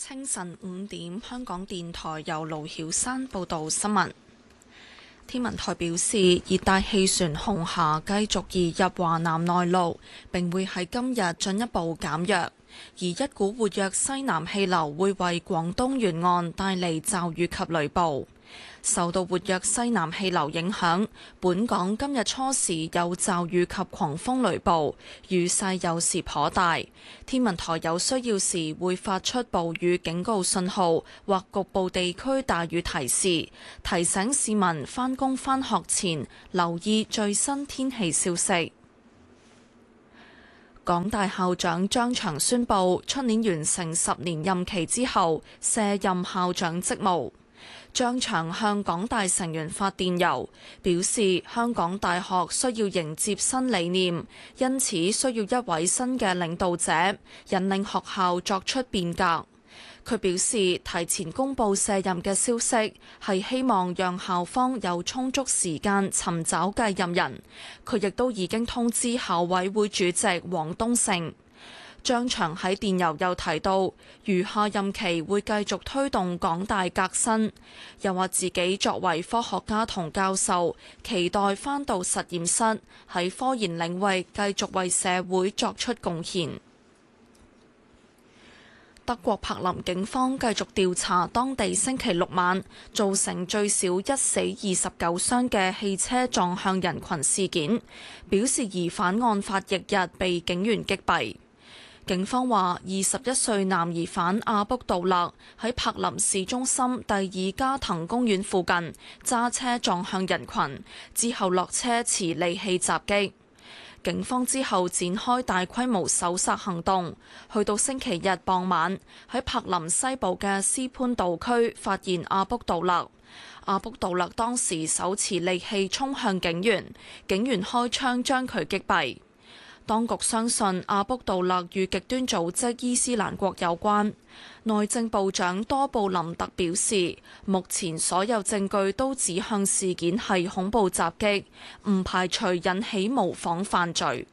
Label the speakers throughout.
Speaker 1: 清晨5點，香港電台由盧曉山報道新聞。天文台表示，熱帶氣旋紅霞繼續移入華南內陸，並會喺今日進一步減弱，而一股活躍西南氣流會為廣東沿岸帶嚟驟雨及雷暴。受到活躍西南氣流影響，本港今日初時有驟雨及狂風雷暴，雨勢有時頗大。天文台有需要時會發出暴雨警告信號或局部地區大雨提示，提醒市民返工返學前留意最新天氣消息。港大校長張翔宣布，出年完成10年任期之後卸任校長職務。張翔向港大成員發電郵，表示香港大學需要迎接新理念，因此需要一位新嘅領導者，引領學校作出變革。佢表示，提前公佈卸任嘅消息，係希望讓校方有充足時間尋找繼任人。佢亦都已經通知校委會主席黃東勝。張翔喺電郵又提到，餘下任期會繼續推動港大革新，又話自己作為科學家同教授，期待返到實驗室喺科研領域繼續為社會作出貢獻。德國柏林警方繼續調查當地星期六晚造成最少1死29傷嘅汽車撞向人群事件，表示疑犯案發翌日被警員擊斃。警方話，21歲男疑犯阿卜杜勒喺柏林市中心第二加藤公園附近揸車撞向人群，之後落車持利器襲擊。警方之後展開大規模搜索行動，去到星期日傍晚喺柏林西部嘅斯潘道區發現阿卜杜勒。阿卜杜勒當時手持利器衝向警員，警員開槍將佢擊斃。當局相信阿卜杜勒與極端組織伊斯蘭國有關。內政部長多布林特表示，目前所有證據都指向事件係恐怖襲擊，唔排除引起模仿犯罪。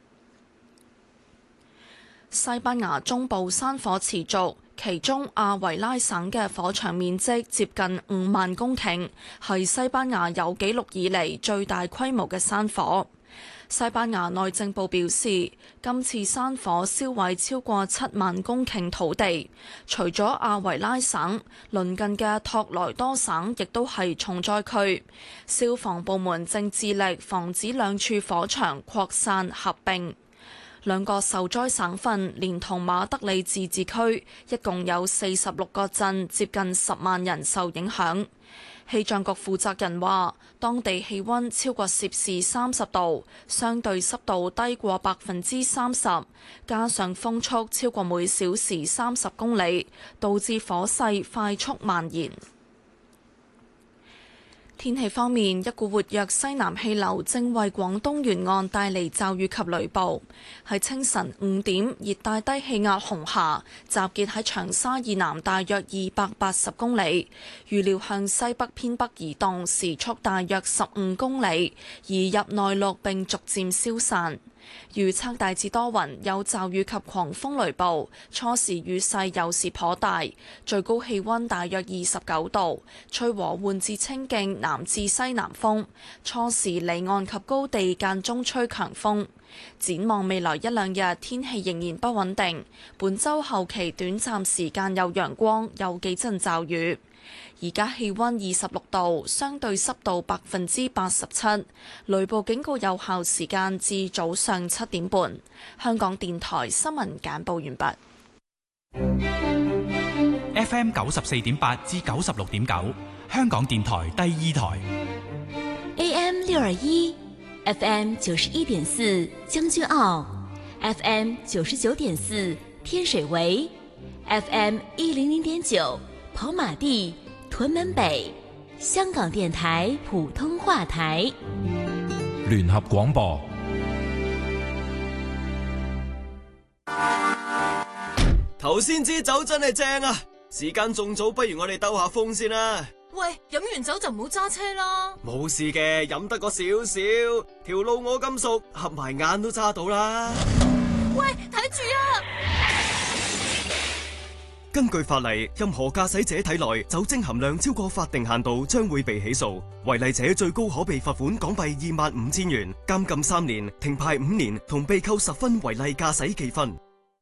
Speaker 1: 西班牙中部山火持續，其中阿維拉省嘅火場面積接近5萬公頃，係西班牙有紀錄以嚟最大規模嘅山火。西班牙內政部表示，今次山火燒毀超過7萬公頃土地，除咗阿維拉省，鄰近嘅托萊多省亦都係重災區。消防部門正致力防止兩處火場擴散合併。兩個受災省份連同馬德里自治區，一共有46個鎮，接近10萬人受影響。氣象局負責人話，當地氣溫超過攝氏30度，相對濕度低過30%，加上風速超過每小時30公里，導致火勢快速蔓延。天氣方面，一股活躍西南氣流正為廣東沿岸帶嚟驟雨及雷暴。喺清晨5點，熱帶低氣壓紅霞集結喺長沙以南大約280公里，預料向西北偏北移動，時速大約15公里，移入內陸並逐漸消散。預測大致多雲，有驟雨及狂風雷暴，初時雨勢有時頗大，最高氣溫大約29度，吹和緩至清勁南至西南風，初時離岸及高地間中吹強風。展望未來1-2日，天氣仍然不穩定，本週後期短暫時間有陽光，有幾陣驟雨。而家氣溫26度，相對濕度87%，雷暴警告有效時間至早上7點半。香港電台新聞簡報完畢。
Speaker 2: FM 94.8至96.9，香港電台第2台。
Speaker 3: AM 621 FM 91.4將軍澳 FM 99.4天水圍 FM 100.9跑馬地屯門北，香港電台普通話台。
Speaker 4: 聯合廣播。
Speaker 5: 頭先支酒真係正啊！時間仲早，不如我哋兜下風先啦。
Speaker 6: 喂，飲完酒就唔好揸車啦。
Speaker 5: 冇事嘅，飲得個少少，條路我咁熟，合埋眼都揸到啦。
Speaker 6: 喂，睇住啊！
Speaker 5: 根據法例，任何駕駛者體內酒精含量超過法定限度，將會被起訴。違例者最高可被罰款港幣25,000元、監禁3年、停牌5年，同被扣10分違例駕駛記分。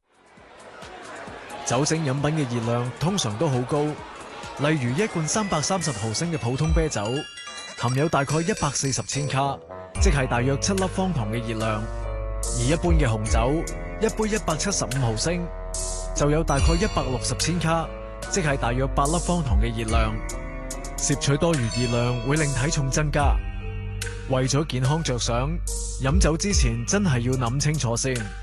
Speaker 7: 酒精飲品嘅熱量通常都好高，例如一罐330毫升嘅普通啤酒，含有大概140千卡，即係大約7粒方糖嘅熱量；而一般嘅紅酒，一杯175毫升，就有大概160千卡，即係大約8粒方糖嘅熱量。攝取多餘熱量會令體重增加，為咗健康着想，飲酒之前真係要諗清楚先。